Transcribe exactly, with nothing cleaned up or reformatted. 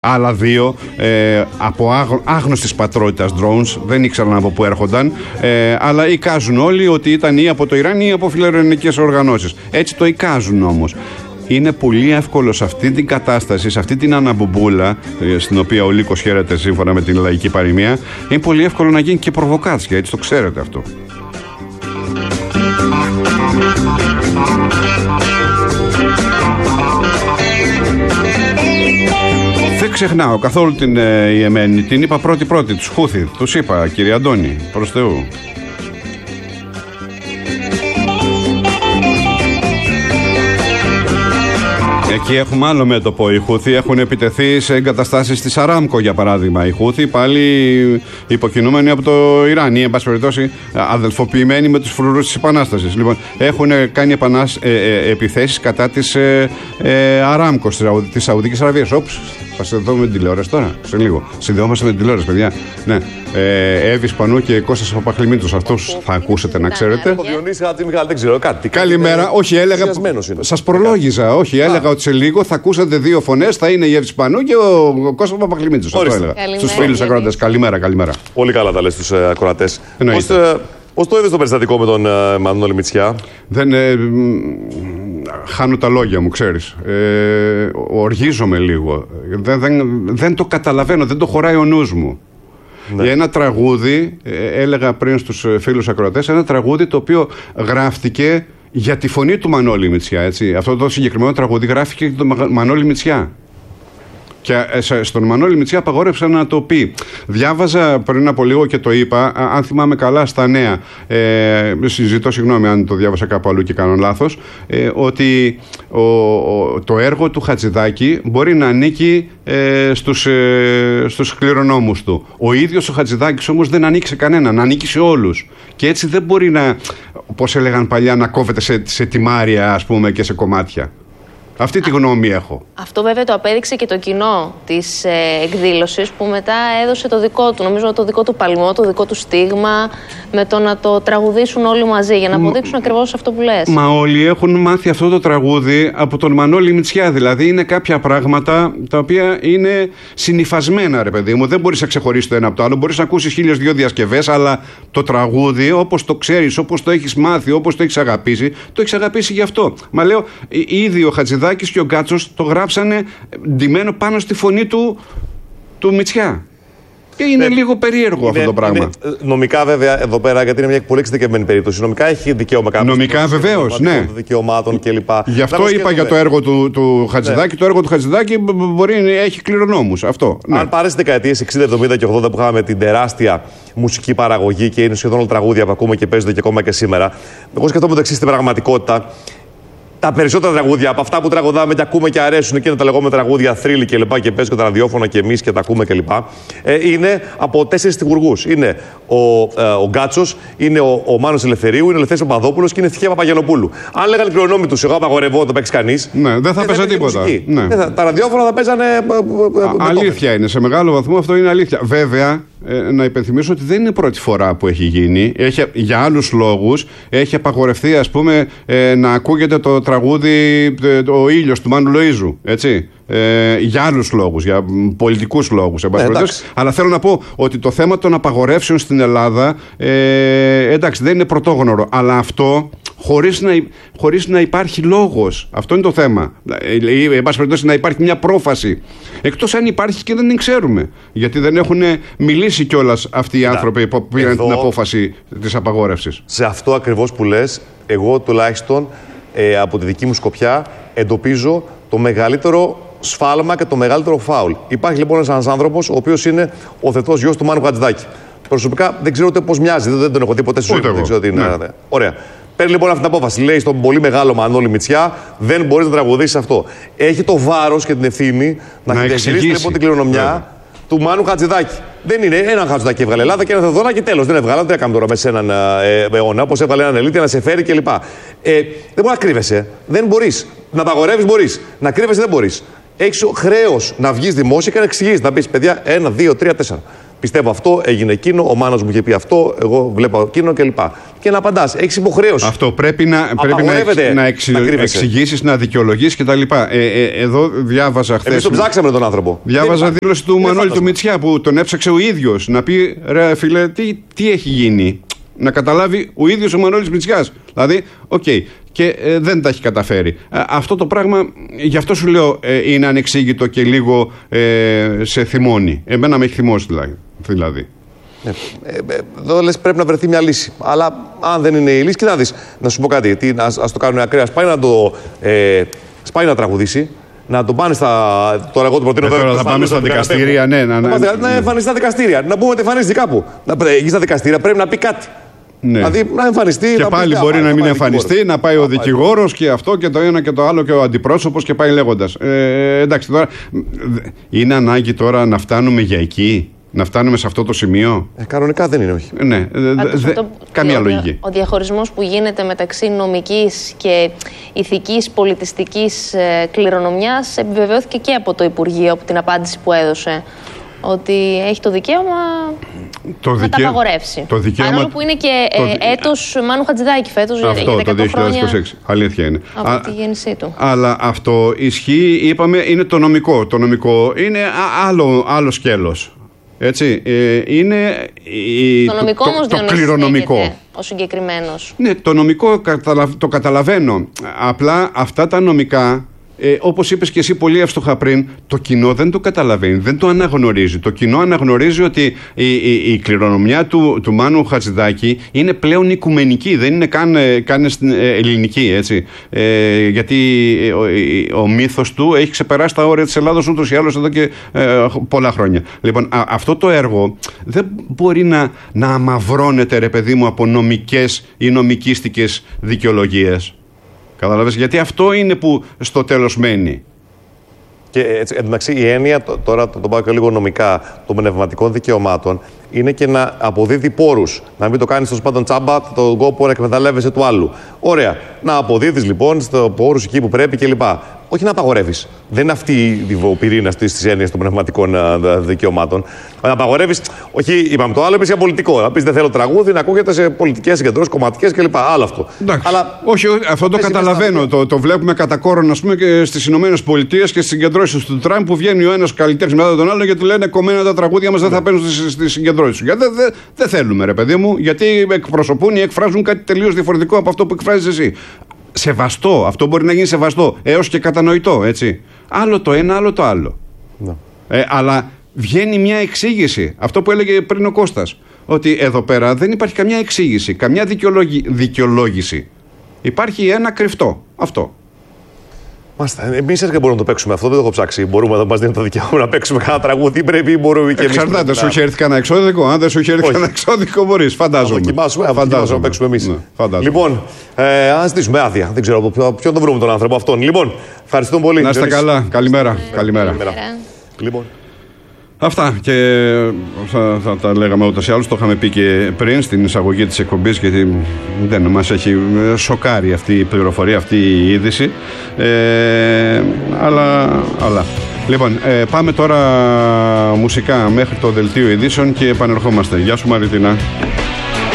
Άλλα δύο ε, από άγνωστης πατρότητας drones, δεν ήξεραν από πού έρχονταν, ε, αλλά εικάζουν όλοι ότι ήταν ή από το Ιράν ή από φιλοειρηνικές οργανώσεις. Έτσι το εικάζουν όμως. Είναι πολύ εύκολο σε αυτή την κατάσταση, σε αυτή την αναμπομπούλα, στην οποία ο λύκος χαίρεται σύμφωνα με την λαϊκή παροιμία, είναι πολύ εύκολο να γίνει και προβοκάτσια, έτσι το ξέρετε αυτό. Δεν ξεχνάω καθόλου την ε, Ιεμένη, την είπα πρώτη-πρώτη, τους Χούθη, τους είπα κύριε Αντώνη, προς Θεού. Εκεί έχουμε άλλο μέτωπο. Οι Χούθη έχουν επιτεθεί σε εγκαταστάσεις της Αράμκο, για παράδειγμα. Οι Χούθη πάλι υποκινούμενοι από το Ιράν ή, εν πάση περιπτώσει, αδελφοποιημένοι με τους φρουρούς της Επανάστασης. Λοιπόν, έχουν κάνει επανάσ... ε, ε, επιθέσεις κατά της ε, ε, Αράμκο, της Σαουδικής Αραβίας. Όψ, θα συνδεθούμε με την τηλεόραση τώρα, σε λίγο. Συνδεόμαστε με την τηλεόραση, παιδιά. Ναι. Ε, Εύη Σπανού και Κώστας Παπαχλημίτος. Αυτούς θα ακούσετε, να ξέρετε. Δεν ξέρω κάτι. Καλημέρα. Όχι, έλεγα. Σας προλόγιζα. Όχι, έλεγα ότι σε λίγο θα ακούσατε δύο φωνές. Θα είναι η Εύη Σπανού και ο Κώστας Παπαχλημίτος. Αυτό έλεγα. Στους φίλους ακροατές. Καλημέρα, καλημέρα. Πολύ καλά τα λες στους ακροατές. Πώς το είδες το περιστατικό με τον uh, Μανώλη Μητσιά? Δεν. Ε, χάνω τα λόγια μου, ξέρεις. Ε, οργίζομαι λίγο. Δεν, δεν, δεν το καταλαβαίνω, δεν το χωράει ο νους μου. Ναι. Για ένα τραγούδι, ε, έλεγα πριν στους φίλους ακροατές, ένα τραγούδι το οποίο γράφτηκε για τη φωνή του Μανώλη Μητσιά. Έτσι. Αυτό το συγκεκριμένο τραγούδι γράφτηκε για τον Μανώλη Μητσιά. Και στον Μανώλη Μητσιά απαγόρεψα να το πει. Διάβαζα πριν από λίγο και το είπα, αν θυμάμαι καλά στα νέα, ε, συζητώ συγγνώμη αν το διάβασα κάπου αλλού και κάνω λάθος, ε, ότι ο, ο, το έργο του Χατζηδάκη μπορεί να ανήκει ε, στους, ε, στους κληρονόμους του. Ο ίδιος ο Χατζηδάκης όμως δεν ανήκει σε κανέναν, ανήκει σε όλους. Και έτσι δεν μπορεί να, όπως έλεγαν παλιά, να κόβεται σε, σε τιμάρια, ας πούμε, και σε κομμάτια. Αυτή τη γνώμη έχω. Αυτό βέβαια το απέδειξε και το κοινό της ε, εκδήλωσης, που μετά έδωσε το δικό του, νομίζω το δικό του παλμό, το δικό του στίγμα, με το να το τραγουδήσουν όλοι μαζί για να αποδείξουν ακριβώς αυτό που λες. Μα όλοι έχουν μάθει αυτό το τραγούδι από τον Μανώλη Μητσιά. Δηλαδή είναι κάποια πράγματα τα οποία είναι συνυφασμένα, ρε παιδί μου. Δεν μπορείς να ξεχωρίσεις το ένα από το άλλο. Μπορείς να ακούσεις χίλιες δυο διασκευές, αλλά το τραγούδι, όπως το ξέρεις, όπως το έχεις μάθει, όπως το έχεις αγαπήσει, το έχεις αγαπήσει γι' αυτό. Μα λέω, ήδη ο Χατζηδάκης και ο Γκάτσος το γράψανε ντυμένο πάνω στη φωνή του, του Μητσιά. Και είναι ναι, λίγο περίεργο είναι, αυτό το πράγμα. Είναι, νομικά, βέβαια, εδώ πέρα, γιατί είναι μια πολύ εξειδικευμένη περίπτωση, νομικά έχει δικαίωμα κάποιο. Νομικά, βεβαίως, ναι. Δικαιωμάτων κλπ. Γι' αυτό είπα και για το έργο του, του Χατζηδάκη. Ναι. Το έργο του Χατζηδάκη μπορεί να έχει κληρονόμους. Αυτό. Ναι. Αν πάρει τις δεκαετίες εξήντα, εβδομήντα και ογδόντα που είχαμε την τεράστια μουσική παραγωγή και είναι σχεδόν όλα τραγούδια που ακούμε και παίζονται και ακόμα και σήμερα, εγώ σκεφτόμαι το εξής στην πραγματικότητα. Τα περισσότερα τραγούδια από αυτά που τραγουδάμε και ακούμε και αρέσουν και είναι τα λεγόμενα τραγούδια θρύλοι και λοιπά και παίζουν τα ραδιόφωνα και εμείς και τα ακούμε και λοιπά, ε, είναι από τέσσερις τυχουργούς. Είναι ο, ε, ο Γκάτσος, είναι ο, ο Μάνος Ελευθερίου, είναι ο Ελευθέρης Παπαδόπουλος και είναι η Θυχία Παπαγιανοπούλου. Αν λέγανε οι κληρονόμοι τους, εγώ απαγορεύω να το παίξει κανείς. Ναι, δεν θα παίζανε τίποτα. Ναι. Θα, τα ραδιόφωνα θα παίζανε. Α, αλήθεια είναι. Σε μεγάλο βαθμό αυτό είναι αλήθεια. Βέβαια, ε, να υπενθυμίσω ότι δεν είναι η πρώτη φορά που έχει γίνει. Έχει, για άλλους λόγους έχει απαγορευτεί, ας πούμε, ε, να ακούγεται το τραγούδι «Ο ήλιος» του Μάνου Λοΐζου, έτσι, ε, για άλλους λόγους, για πολιτικούς λόγους, ε, αλλά θέλω να πω ότι το θέμα των απαγορεύσεων στην Ελλάδα, ε, εντάξει, δεν είναι πρωτόγνωρο, αλλά αυτό χωρίς να, χωρίς να υπάρχει λόγος. Αυτό είναι το θέμα. Ή, εν πάση περιπτώσει, να υπάρχει μια πρόφαση. Εκτός αν υπάρχει και δεν την ξέρουμε. Γιατί δεν έχουν μιλήσει κιόλας αυτοί οι άνθρωποι που πήραν Εδώ, την απόφαση της απαγόρευσης. Σε αυτό ακριβώς που λες, εγώ τουλάχιστον ε, από τη δική μου σκοπιά εντοπίζω το μεγαλύτερο σφάλμα και το μεγαλύτερο φάουλ. Υπάρχει λοιπόν ένας άνθρωπος ο οποίος είναι ο θετός γιος του Μάνου Χατζηδάκη. Προσωπικά δεν ξέρω ούτε πώς μοιάζει, δεν τον έχω δει ποτέ στη ζωή μου. Δεν ξέρω τι είναι. Ναι. Ωραία. Παίρνει λοιπόν αυτή την απόφαση. Λέει στον πολύ μεγάλο Μανώλη Μητσιά: δεν μπορεί να τραγουδήσει αυτό. Έχει το βάρος και την ευθύνη να, να διαχειρίσει λοιπόν την κληρονομιά yeah. του Μάνου Χατζηδάκη. Δεν είναι έναν Χατζηδάκη έβγαλε Ελλάδα και ένα Θεοδωράκη τέλος. Δεν έβγαλε. Δεν έκαμε τώρα μέσα σε έναν ε, αιώνα. Όπως έβγαλε έναν Ελίτη να σε φέρει κλπ. Ε, δεν μπορεί να κρύβεσαι. Δεν μπορεί. Να απαγορεύει μπορεί. Να κρύβεσαι δεν μπορεί. Έχει χρέος να βγει δημόσια και να εξηγήσει. Να πει: παιδιά, ένα, δύο, τρία, τέσσερα. Πιστεύω αυτό, έγινε εκείνο, ο Μάνος μου είχε πει αυτό, εγώ βλέπω εκείνο κλπ. και να απαντάς. Έχεις υποχρέωση. Αυτό πρέπει να, πρέπει να, να, εξ, να εξηγήσεις, να δικαιολογήσεις κτλ. Ε, ε, εδώ διάβαζα χθες. Εμείς τον ψάξαμε τον άνθρωπο. Διάβαζα δεν δήλωση του Μανώλη του Μητσιά που τον έψαξε ο ίδιος να πει ρε φίλε, τι, τι έχει γίνει. Να καταλάβει ο ίδιος ο Μανώλης Μητσιάς. Δηλαδή, οκ. Okay. Και ε, δεν τα έχει καταφέρει. Ε, αυτό το πράγμα, γι' αυτό σου λέω, ε, είναι ανεξήγητο και λίγο ε, σε θυμώνει. Εμένα με έχει θυμώσει δηλαδή. Ε, ε, εδώ λες πρέπει να βρεθεί μια λύση. Αλλά αν δεν είναι η λύση, κοίτα να δεις. Να σου πω κάτι. Τι, ας, ας το κάνουμε ακραία. Σπάει να το. Ε, σπάει να τραγουδήσει. Να το πάνε στα. Τώρα, εγώ το προτείνω. Ε, τώρα θα πάμε στα δικαστήρια, ναι. Να, να, να, να εμφανιστεί στα δικαστήρια. Να πούμε ότι εμφανίζεται κάπου. Να εκεί στα δικαστήρια πρέπει να πει κάτι. Ναι. Δηλαδή να εμφανιστεί. Και να πάλι μπορεί να, να μην εμφανιστεί, να πάει ο δικηγόρος και αυτό και το ένα και το άλλο και ο αντιπρόσωπος και πάει λέγοντας. Ε, εντάξει, τώρα. Είναι ανάγκη τώρα να φτάνουμε για εκεί. Να φτάνουμε σε αυτό το σημείο. Ε, κανονικά δεν είναι, όχι. Ναι, δε, αυτό, καμία ο, λογική. Ο διαχωρισμός που γίνεται μεταξύ νομικής και ηθικής πολιτιστικής ε, κληρονομιάς επιβεβαιώθηκε και από το Υπουργείο, από την απάντηση που έδωσε. Ότι έχει το δικαίωμα το να δικαι... τα απαγορεύσει. Το δικαίωμα... Παρόλο που είναι και το... ε, έτος Μάνου Χατζηδάκη φέτος. Αυτό για το δύο χιλιάδες είκοσι έξι. Αλήθεια είναι. Από Α, τη γέννησή του. Αλλά αυτό ισχύει, είπαμε, είναι το νομικό. Το νομικό είναι άλλο, άλλο σκέλος. Έτσι, ε, είναι η, το νομικό το, όμως το, το κληρονομικό. Ο συγκεκριμένος. Ναι, το νομικό το καταλαβαίνω. Απλά αυτά τα νομικά, ε, όπως είπες και εσύ πολύ εύστοχα πριν, το κοινό δεν το καταλαβαίνει, δεν το αναγνωρίζει. Το κοινό αναγνωρίζει ότι η, η, η κληρονομιά του, του Μάνου Χατζηδάκη είναι πλέον οικουμενική, δεν είναι καν, καν στην ελληνική, έτσι. Ε, γιατί ο, ο μύθος του έχει ξεπεράσει τα όρια της Ελλάδος ούτως ή άλλως εδώ και ε, πολλά χρόνια. Λοιπόν, α, αυτό το έργο δεν μπορεί να, να αμαυρώνεται, ρε παιδί μου, από νομικές ή νομικίστικες δικαιολογίες. Καταλαβες, γιατί αυτό είναι που στο τέλος μένει. Και έτσι, εντάξει, η έννοια, τώρα το, το πάω και λίγο νομικά, των πνευματικών δικαιωμάτων είναι και να αποδίδει πόρους. Να μην το κάνεις τόσο πάντων τσάμπα, τον κόπο να εκμεταλλεύεσαι του άλλου. Ωραία. Να αποδίδεις λοιπόν στο πόρους εκεί που πρέπει κλπ. Όχι να απαγορεύεις. Δεν είναι αυτή ο πυρήνας της έννοιας των πνευματικών δικαιωμάτων. Να απαγορεύεις, όχι, είπαμε το άλλο, είπες για πολιτικό. Να πεις δεν θέλω τραγούδι, να ακούγεται σε πολιτικές συγκεντρώσεις, κομματικές κλπ. Άλλο αυτό. Αλλά, όχι, αυτό το καταλαβαίνω. Το, το βλέπουμε κατά κόρον, ας πούμε, και στις Ηνωμένες Πολιτείες και στις συγκεντρώσεις του Τραμπ που βγαίνει ο ένας καλλιτέχνης μετά τον άλλο γιατί λένε κομμένα τα τραγούδια μας δεν θα παίρνουν στις, στις συγκεντρώσεις σου. Γιατί δεν δε, δε θέλουμε, ρε παιδί μου, γιατί εκπροσωπούν ή εκφράζουν κάτι τελείως διαφορετικό από αυτό που εκφράζεις εσύ. Σεβαστό, αυτό μπορεί να γίνει σεβαστό, έως και κατανοητό, έτσι. Άλλο το ένα, άλλο το άλλο. Ναι. Ε, αλλά βγαίνει μια εξήγηση. Αυτό που έλεγε πριν ο Κώστας. Ότι εδώ πέρα δεν υπάρχει καμιά εξήγηση, καμιά δικαιολόγη, δικαιολόγηση. Υπάρχει ένα κρυφτό. Αυτό. Μάλιστα. Εμείς δεν μπορούμε να το παίξουμε αυτό, δεν το έχω ψάξει. Μπορούμε να μας δίνουν το δικαίωμα να παίξουμε κανένα τραγούδι, πρέπει ή μπορούμε και εμείς. Εξαρτάται, σου είχε έρθει κανένα εξώδικο. Αν δεν σου είχε έρθει κανένα εξώδικο, μπορείς. Φαντάζομαι. Να δοκιμάσουμε, να δοκιμάσουμε να παίξουμε εμείς. Ναι, λοιπόν, ε, ας ζητήσουμε άδεια. Δεν ξέρω ποιον τον βρούμε τον άνθρωπο αυτόν. Λοιπόν, ευχαριστούμε πολύ. Να είστε καλά. Καλημέρα. Καλημέρα. Λοιπόν. Αυτά και θα, θα τα λέγαμε ούτως ή άλλως, το είχαμε πει και πριν στην εισαγωγή της εκπομπής γιατί δεν μας έχει σοκάρει αυτή η πληροφορία, αυτή η είδηση, ε, αλλά, αλλά. Λοιπόν, ε, πάμε τώρα μουσικά μέχρι το δελτίο ειδήσεων και επανερχόμαστε. Γεια σου Μαριτίνα.